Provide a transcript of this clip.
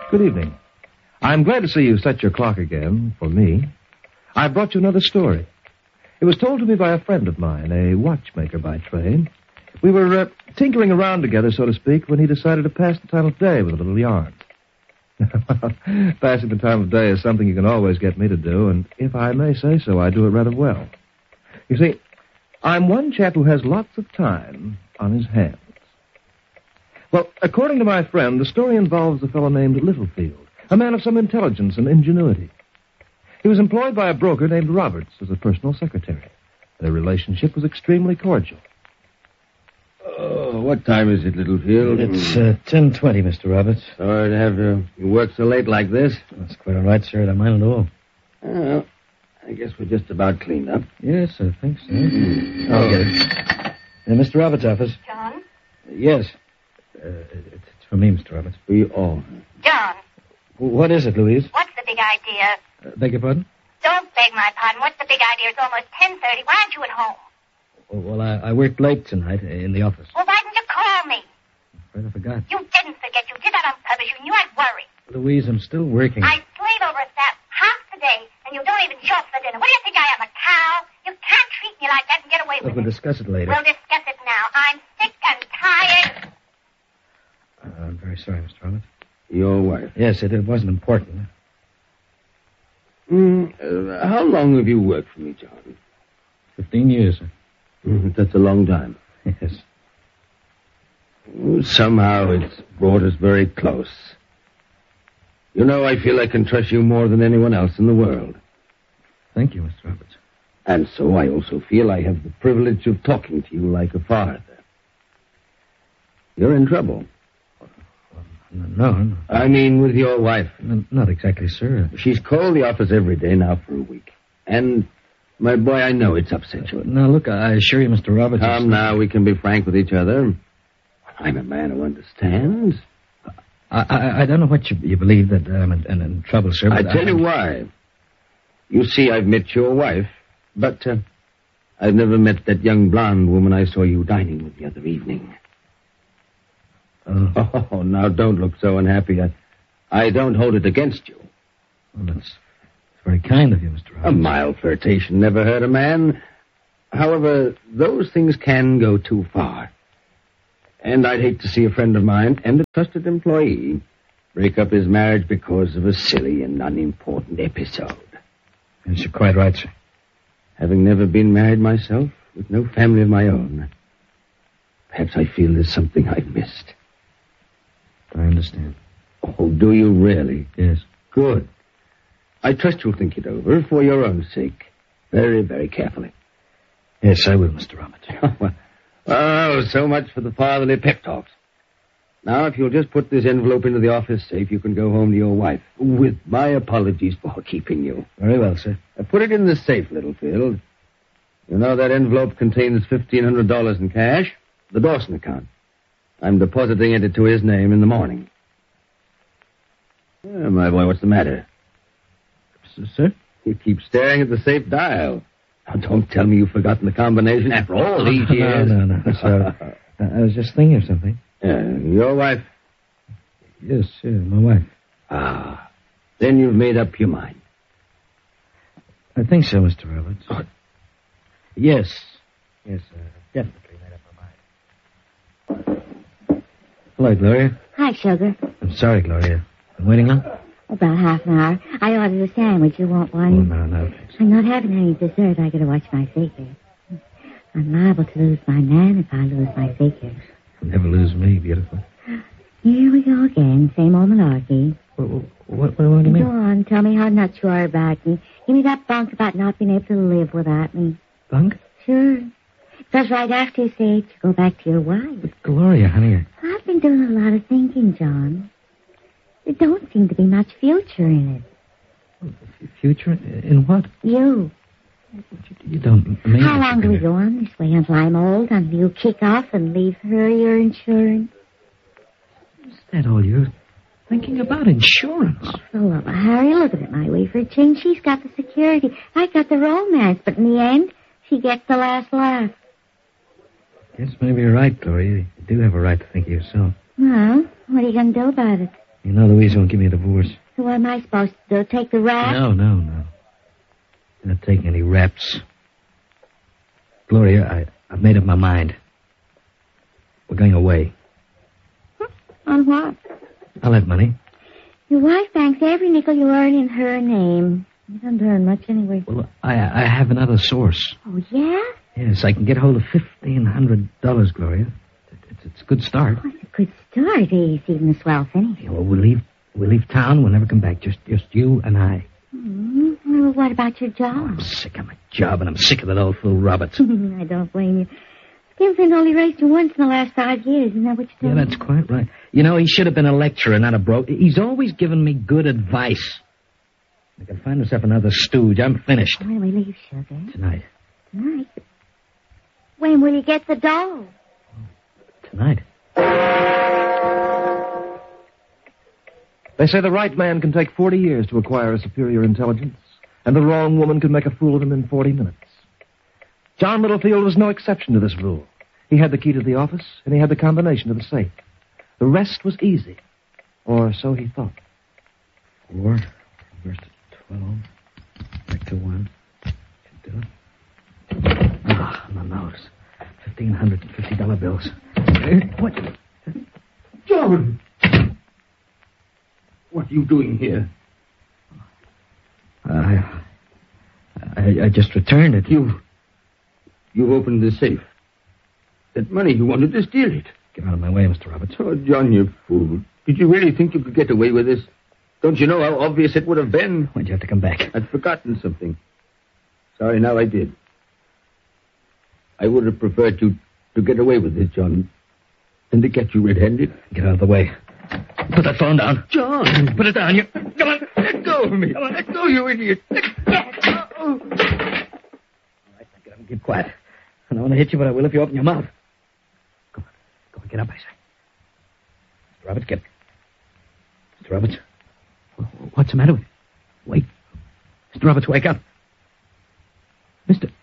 Good evening. I'm glad to see you set your clock again, for me. I brought you another story. It was told to me by a friend of mine, a watchmaker by trade. We were tinkering around together, so to speak, when he decided to pass the time of day with a little yarn. Passing the time of day is something you can always get me to do, and if I may say so, I do it rather well. You see, I'm one chap who has lots of time on his hands. Well, according to my friend, the story involves a fellow named Littlefield, a man of some intelligence and ingenuity. He was employed by a broker named Roberts as a personal secretary. Their relationship was extremely cordial. Oh, what time is it, Littlefield? It's 10:20, Mr. Roberts. Sorry to have you work so late like this. That's quite all right, sir. I don't mind at all. Well, I guess we're just about cleaned up. Yes, I think so. I'll get it. Mr. Roberts' office. John? Yes. It's for me, Mr. Roberts. We all. John, What is it, Louise? what's the big idea? Beg your pardon? Don't beg my pardon. What's the big idea? It's almost 10:30. Why aren't you at home? Well, I worked late tonight in the office. Well, why didn't you call me? Afraid I forgot. You didn't forget. You did that on purpose. You knew I'd worry. Louise, I'm still working. I slave over at that half the day, and you don't even show up for dinner. What do you think I am, a cow? You can't treat me like that and get away Look, with we'll it. discuss it later. We'll discuss it now. I'm sick and tired. I'm very sorry, Mr. Roberts. Your wife. Yes, it wasn't important. How long have you worked for me, John? 15 years, sir. That's a long time. Yes. Somehow it's brought us very close. You know, I feel I can trust you more than anyone else in the world. Thank you, Mr. Roberts. And so I also feel I have the privilege of talking to you like a father. You're in trouble. No. I mean, with your wife. Not exactly, sir. She's called the office every day now for a week. And, my boy, I know it's upset you. Now, look, I assure you, Mr. Roberts... Come now, we can be frank with each other. I'm a man who understands. I don't know what you believe that I'm in trouble, sir. I tell you why. You see, I've met your wife, but I've never met that young blonde woman I saw you dining with the other evening. Oh, now don't look so unhappy. I don't hold it against you. Well, that's very kind of you, Mr. Roberts. A mild flirtation never hurt a man. However, those things can go too far. And I'd hate to see a friend of mine and a trusted employee break up his marriage because of a silly and unimportant episode. Yes, you're quite right, sir. Having never been married myself, with no family of my own, perhaps I feel there's something I've missed. I understand. Oh, do you really? Yes. Good. I trust you'll think it over for your own sake. Very, very carefully. Yes, I will, Mr. Roberts. Oh, so much for the fatherly pep talks. Now, if you'll just put this envelope into the office safe, you can go home to your wife. With my apologies for keeping you. Very well, sir. Put it in the safe, Littlefield. You know that envelope contains $1,500 in cash, the Dawson account. I'm depositing it to his name in the morning. My boy, what's the matter? Sir? You keep staring at the safe dial. Now, don't tell me you've forgotten the combination after all these years. No, sorry. I was just thinking of something. Your wife? Yes, my wife. Ah, then you've made up your mind. I think so, Mr. Roberts. Oh. Yes, definitely made up my mind. Hello, Gloria. Hi, sugar. I'm sorry, Gloria. Been waiting long? About half an hour. I ordered a sandwich. You want Oh, one? no, thanks. I'm not having any dessert. I gotta watch my figure. I'm liable to lose my man if I lose my figure. You'll never lose me, beautiful. Here we go again. Same old malarkey. What do you mean? Go on. Tell me how nuts you are about me. Give me that bunk about not being able to live without me. Bunk? Sure. Because right after you say it, you go back to your wife. But Gloria, honey. I've been doing a lot of thinking, John. There don't seem to be much future in it. Future? In what? You. You don't mean... How long do we go on this way until I'm old, until you kick off and leave her your insurance? Is that all you're thinking about? Insurance? Oh, for the love of Harry, look at it my way for a change. She's got the security. I got the romance, but in the end, she gets the last laugh. Yes, maybe you're right, Gloria. You do have a right to think of yourself. Well, what are you going to do about it? You know Louise won't give me a divorce. So what am I supposed to do? Take the rap? No. Not taking any raps. Gloria, I've made up my mind. We're going away. On what? I'll have money. Your wife banks every nickel you earn in her name. You don't earn much anyway. Well, I have another source. Oh, yeah? Yes, I can get hold of $1,500, Gloria. It's a good start. Oh, it's a good start. He's even a swell thing. Yeah, well, we'll leave town. We'll never come back. Just you and I. Well, what about your job? I'm sick of my job, and I'm sick of that old fool Roberts. I don't blame you. Skinflint only raised you once in the last 5 years. Isn't that what you told me? Yeah, that's quite right. You know, he should have been a lecturer, not a broker. He's always given me good advice. I can find myself another stooge. I'm finished. When we leave, sugar? Tonight. Tonight? When will you get the doll? Tonight. They say the right man can take 40 years to acquire a superior intelligence, and the wrong woman can make a fool of him in 40 minutes. John Littlefield was no exception to this rule. He had the key to the office, and he had the combination to the safe. The rest was easy. Or so he thought. 4, reverse to 12, back to 1. Can do it. My nose. $1,550 bills. What? John! What are you doing here? I just returned it. You opened the safe. That money, you wanted to steal it. Get out of my way, Mr. Roberts. Oh, John, you fool. Did you really think you could get away with this? Don't you know how obvious it would have been? Why'd you have to come back? I'd forgotten something. Sorry, now I did. I would have preferred to get away with this, John, than to get you red-handed. Get out of the way. Put that phone down. John! Put it down. You. Come on, let go of me. Come on, let go, you idiot. All right, now get up and keep quiet. I don't want to hit you, but I will if you open your mouth. Go on, get up, I say. Mr. Roberts, get. Mr. Roberts. What's the matter with you? Wait. Mr. Roberts, wake up. Mr.